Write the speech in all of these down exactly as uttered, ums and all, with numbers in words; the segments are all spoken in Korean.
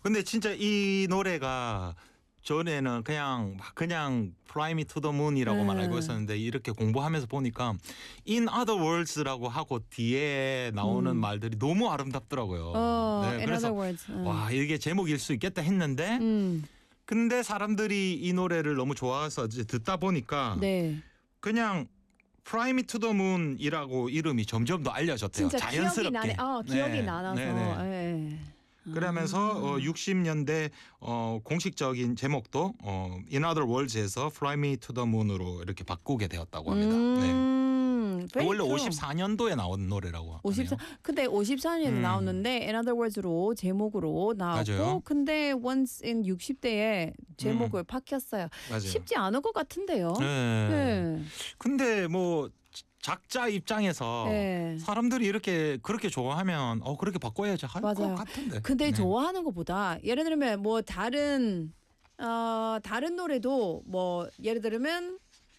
근데 진짜 이 노래가 전에는 그냥 막 그냥 Fly Me to the Moon이라고만 네. 알고 있었는데 이렇게 공부하면서 보니까 In Other Words라고 하고 뒤에 나오는 음. 말들이 너무 아름답더라고요. 어, 네, in 그래서 other words. 음. 와 이게 제목일 수 있겠다 했는데 음. 근데 사람들이 이 노래를 너무 좋아해서 이제 듣다 보니까 네. 그냥 Fly Me to the Moon이라고 이름이 점점 더 알려졌대요. 진짜 자연스럽게. 기억이 나네. 어, 기억이 네, 나서. 네, 네. 예. 그러면서 어, 육십 년대 어, 공식적인 제목도 어, In Other Words에서 Fly Me to the Moon으로 이렇게 바꾸게 되었다고 합니다. 네. 음, very 원래 cool. 오십사 년도에 나온 노래라고 오십사. 하네요. 근데 오십사 년에 음. 나왔는데 In other words로 제목으로 나왔고 맞아요. 근데 once in 육십 대에 제목을 음. 바뀌었어요. 맞아요. 쉽지 않을 것 같은데요. 네. 네. 근데 뭐 작자 입장에서 네. 사람들이 이렇게 그렇게 좋아하면 어 그렇게 바꿔야지 할 것 맞아요. 같은데. 근데 네. 좋아하는 것보다 예를 들면 뭐 다른 어 다른 노래도 뭐 예를 들면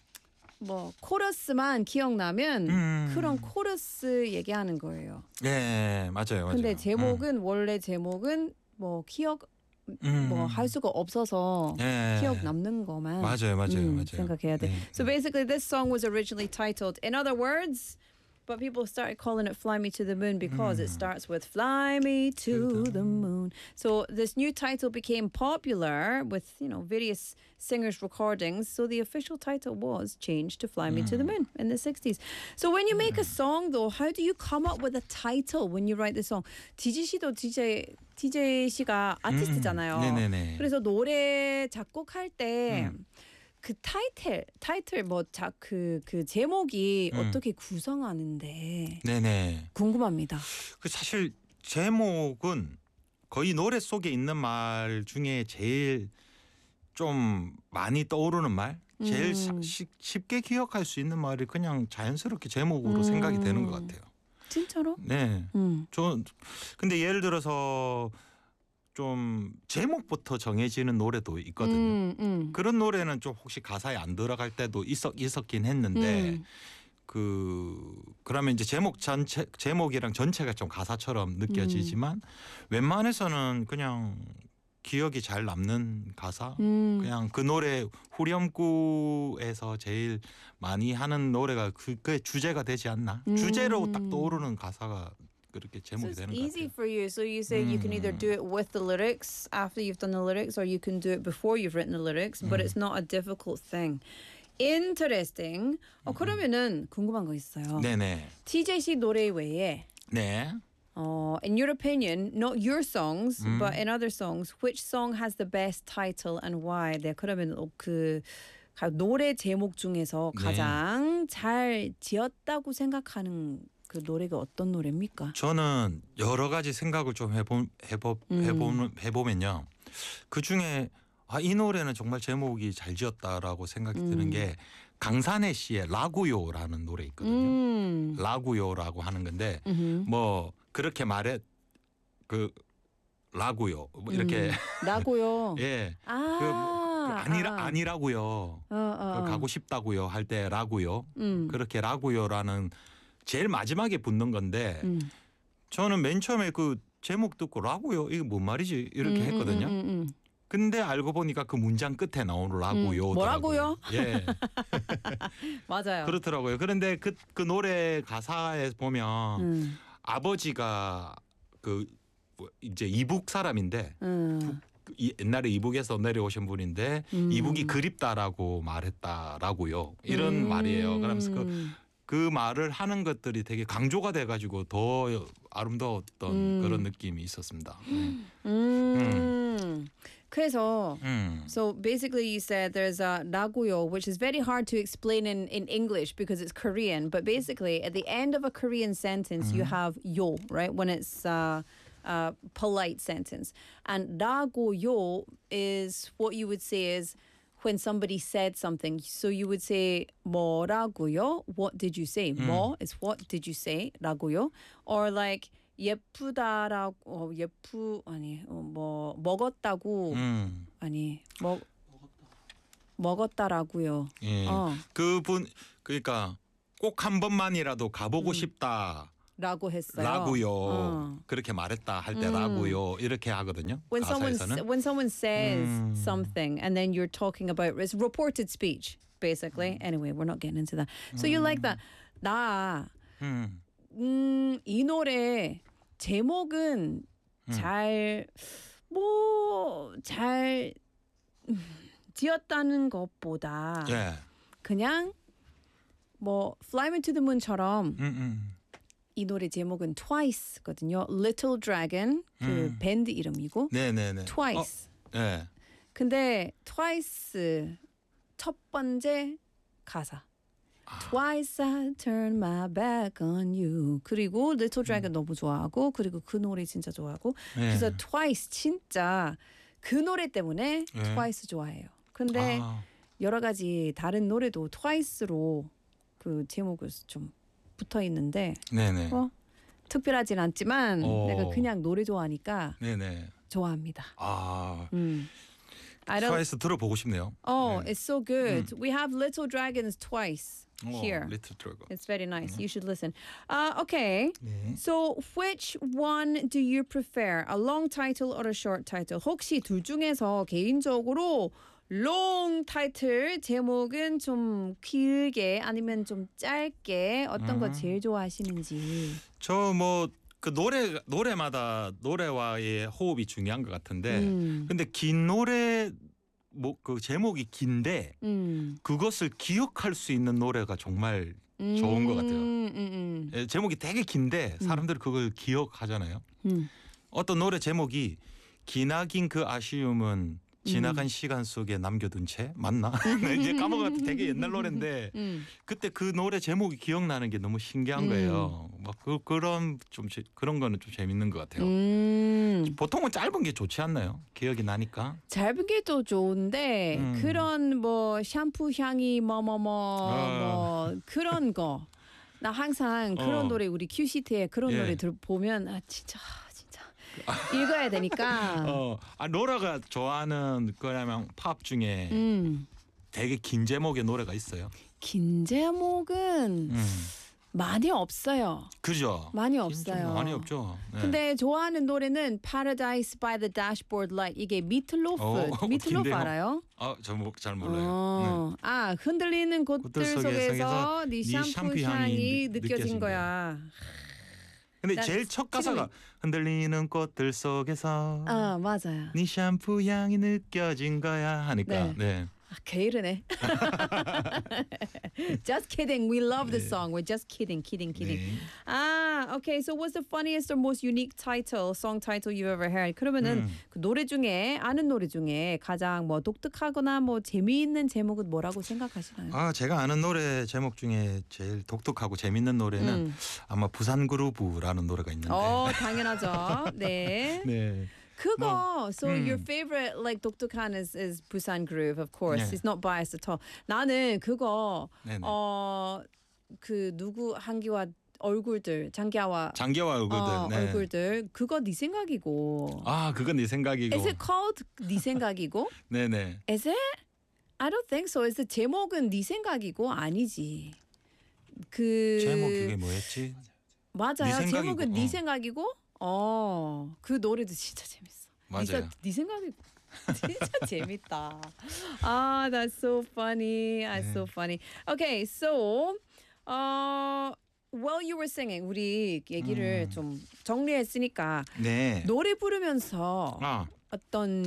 뭐 코러스만 기억나면 음. 그런 코러스 얘기하는 거예요. 네, 맞아요. 맞아요. 근데 제목은 원래 제목은 뭐 기억 음. 뭐 할 수가 없어서 네. 기억 남는 것만 맞아요, 맞아요, 음, 맞아요. 생각해야 돼. 네. So basically, this song was originally titled "In Other Words," but people started calling it "Fly Me to the Moon" because it starts with "Fly Me to the Moon." So this new title became popular with you know various singers' recordings. So the official title was changed to "Fly Me to the Moon" in the sixties. So when you make a song, though, how do you come up with a title when you write the song? 디지 씨도 디제이 디제이 씨가 아티스트잖아요. 음, 네네네. 그래서 노래 작곡할 때 음. 그 타이틀 타이틀 뭐그그 그 제목이 음. 어떻게 구성하는데 네네. 궁금합니다. 그 사실 제목은 거의 노래 속에 있는 말 중에 제일 좀 많이 떠오르는 말, 제일 사- 음. 시- 쉽게 기억할 수 있는 말이 그냥 자연스럽게 제목으로 음. 생각이 되는 것 같아요. 진짜로? 네. 음. 저 근데 예를 들어서 좀 제목부터 정해지는 노래도 있거든요. 음, 음. 그런 노래는 좀 혹시 가사에 안 들어갈 때도 있었 있었긴 했는데 음. 그 그러면 이제 제목 전체 제목이랑 전체가 좀 가사처럼 느껴지지만 음. 웬만해서는 그냥 기억이 잘 남는 가사 음. 그냥 그 노래 후렴구에서 제일 많이 하는 노래가 그, 그게 주제가 되지 않나 음. 주제로 딱 떠오르는 가사가 그렇게 So 제목이 it's 되는 것 easy 같아요. for you. So you say you can either do it with the lyrics after you've done the lyrics, or you can do it before you've written the lyrics. But it's not a difficult thing. Interesting. 어 그러면은 궁금한 거 있어요. 네네. 티제이 씨 노래 외에 네. 어, in your opinion, not your songs, 음. but in other songs, which song has the best title and why? 네, 그러면 어, 그 가- 노래 제목 중에서 네. 가장 잘 지었다고 생각하는 그 노래가 어떤 노래입니까? 저는 여러 가지 생각을 좀 해보 해보 음. 해보 해보면요. 그 중에 아, 이 노래는 정말 제목이 잘 지었다라고 생각이 음. 드는 게 강산혜 씨의 라구요라는 노래 있거든요. 음. 라구요라고 하는 건데 음흠. 뭐 그렇게 말해 그 라구요 뭐 이렇게 음. 라고요. 예. 아. 그, 뭐, 그 아니라 아. 아니라고요. 어, 어, 그 어. 가고 싶다고요 할 때 라구요. 음. 그렇게 라구요라는 제일 마지막에 붙는 건데 음. 저는 맨 처음에 그 제목 듣고 라구요 이게 뭔 말이지 이렇게 음, 했거든요. 음, 음, 음. 근데 알고 보니까 그 문장 끝에 나오는 라구요. 음, 뭐라고요? 예. 맞아요. 그렇더라고요. 그런데 그, 그 노래 가사에 보면 음. 아버지가 그 뭐 이제 이북 사람인데 음. 이- 옛날에 이북에서 내려오신 분인데 음. 이북이 그립다라고 말했다라고요. 이런 음. 말이에요. 그러면서 그, 그 말을 하는 것들이 되게 강조가 돼가지고 더 아름다웠던 음. 그런 느낌이 있었습니다. 네. 음. 그래서 음. So basically you said there's a raguyo, which is very hard to explain in, in English because it's Korean. But basically at the end of a Korean sentence you have yo, right? When it's uh, a polite sentence. And raguyo is what you would say is when somebody said something. So you would say 뭐라고요? What did you say? 뭐 is what did you say? 라고요. Or like 예쁘다라고 어, 예쁘 아니 어, 뭐 먹었다고 음. 아니 먹 먹었다라고요. 예. 어. 그분 그러니까 꼭 한 번만이라도 가보고 싶다. 라고 했어요. 라고요. 어. 그렇게 말했다 할 때 음. 라고요. 이렇게 하거든요. When someone 가사에서는. s- when someone says 음. something and then you're talking about it's reported speech basically. Anyway, we're not getting into that. So you like that. 나 음. 음, 이 노래 제목은 잘 뭐 잘 지었다는 것보다 예. 그냥 뭐 Fly Me to the Moon처럼 음, 음. 이 노래 제목은 Twice거든요. Little Dragon 그 음. 밴드 이름이고 네, 네, 네. Twice. 어, 예. 근데 Twice 첫 번째 가사. Twice I turn my back on you. 그리고 Little Dragon 너무 좋아하고 그리고 그 노래 진짜 좋아하고 네. 그래서 Twice 진짜 그 노래 때문에 네. Twice 좋아해요. 근데 아. 여러 가지 다른 노래도 Twice로 그 제목을 좀 붙어 있는데 네, 네. 뭐 특별하진 않지만 오. 내가 그냥 노래 좋아하니까 네, 네. 좋아합니다. 아. 음. I don't. 트와이스 들어보고 싶네요. Oh, 네. it's so good. We have Little Dragons twice 어, here. 리틀 트래거. It's very nice. You should listen. Uh, okay. 네. So, which one do you prefer? A long title or a short title? 혹시 둘 중에서 개인적으로 long title 제목은 좀 길게 아니면 좀 짧게 어떤 거 제일 좋아하시는지. 저 뭐 그 노래 노래마다 노래와의 호흡이 중요한 것 같은데, 음. 근데 긴 노래 뭐 그 제목이 긴데 음. 그것을 기억할 수 있는 노래가 정말 좋은 것 같아요. 음, 음, 예, 제목이 되게 긴데 사람들이 그걸 기억하잖아요. 음. 어떤 노래 제목이 기나긴 그 아쉬움은 지나간 시간 속에 남겨둔 채 맞나? 네, 이제 까먹었다. 되게 옛날 노래인데 음. 그때 그 노래 제목이 기억나는 게 너무 신기한 음. 거예요. 막 그, 그런 좀 제- 그런 거는 좀 재밌는 것 같아요. 음. 보통은 짧은 게 좋지 않나요? 기억이 나니까. 짧은 게 또 좋은데 음. 그런 뭐 샴푸 향이 뭐뭐뭐 어. 뭐 그런 거. 나 항상 그런 어. 노래 우리 큐시트에 그런 예. 노래 들 보면 아 진짜 진짜 읽어야 되니까. 어, 아 노라가 좋아하는 그냥 팝 중에 음. 되게 긴 제목의 노래가 있어요. 긴 제목은 음. 많이 없어요. 그죠? 많이 긴 없어요. 제목 많이 없죠. 네. 근데 좋아하는 노래는 Paradise by the Dashboard Light. 이게 미틀로프. 어, 미틀로프 긴데요? 알아요? 아, 저잘 몰라요. 어. 아, 흔들리는 곳들 곳들 속에서 속에서 네 네 샴푸 샴푸 향이 향이 느껴진 느껴진 거야. 근데 나 제일 첫 가사가 흔들리는 꽃들 속에서 아, 맞아요. 네 샴푸 향이 느껴진 거야 하니까 네. 네. 아, 게으르네. Just kidding. We love the song. We're just kidding, kidding, kidding. 네. Ah, okay. So what's the funniest or most unique title, song title you've ever heard? 그러면은 음. 그 노래 중에 아는 노래 중에 가장 뭐 독특하거나 뭐 재미있는 제목은 뭐라고 생각하시나요? 아, 제가 아는 노래 제목 중에 제일 독특하고 재밌는 노래는 음. 아마 부산 그루브라는 노래가 있는데. 어, 당연하죠. 네. 네. 그거. So 음. your favorite like 독특한 is is Busan Groove, of course. 네. It's not biased at all. 나는 그거 네네. 어 그 누구 한기와 얼굴들 장기와 장기와 얼굴들. 어, 네. 얼굴들 그거 네 생각이고. 아, 그건 네 생각이고. Is it called 네 생각이고? 네, 네. Is it? I don't think so. Is the 제목은 네 생각이고 아니지. 그 제목 그게 뭐였지? 맞아요. 네 생각이고, 제목은 네 어. 생각이고. 어, 그 노래도 진짜 재밌어. 맞아요. 네, 네 생각이고. 진짜 재밌다. Ah, that's so funny. That's so funny. Okay, so uh, while you were singing, 우리 얘기를 좀 정리했으니까 네. 노래 부르면서 아, 어떤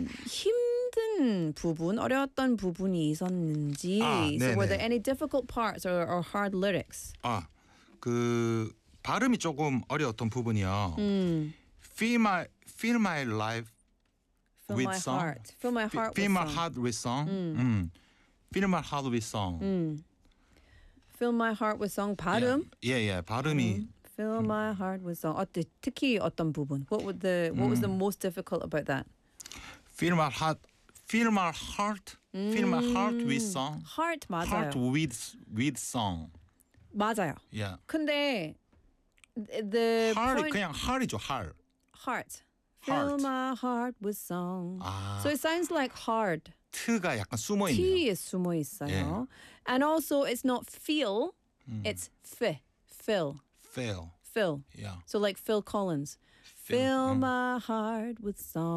힘든 부분, 어려웠던 부분이 있었는지. 아, So were 네네. there any difficult parts or, or hard lyrics? 아, 그 발음이 조금 어려웠던 부분이요. 음. Feel my Feel my life Fill with my song. heart. Fill my heart Feel with my song. heart with song. 음. Feel my heart with song. 음. Fill my heart with song. 발음. 예, 예. 발음이 Fill my heart with song. 어때? 특히 어떤 부분? What would the What was the most difficult about that? Feel my heart Feel my heart Feel my heart with song. Heart 맞아요. Heart with with song. 맞아요. 예. 근데 the heart point 그냥 heart이죠. heart. heart. Fill Heart. my heart with song. 아. So it sounds like hard. 트가 약간 숨어 있네요. T에 숨어 있어요. And also it's not feel, it's f. Fill. Feel. Fill. Yeah. So like Phil Collins. Fill 음. my heart with song.